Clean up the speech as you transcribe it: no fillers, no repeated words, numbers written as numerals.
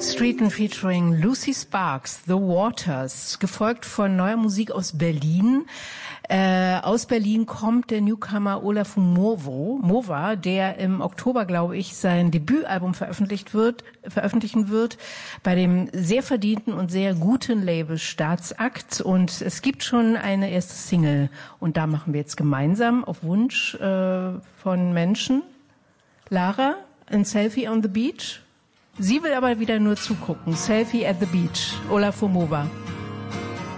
Streeten featuring Lucy Sparks, The Waters, gefolgt von neuer Musik aus Berlin. Aus Berlin kommt der Newcomer Olafur Mova, der im Oktober, glaube ich, sein Debütalbum veröffentlichen wird bei dem sehr verdienten und sehr guten Label Staatsakt. Und es gibt schon eine erste Single. Und da machen wir jetzt gemeinsam auf Wunsch von Menschen. Lara, ein Selfie on the Beach. Sie will aber wieder nur zugucken. Selfie at the Beach. Olafur Mova.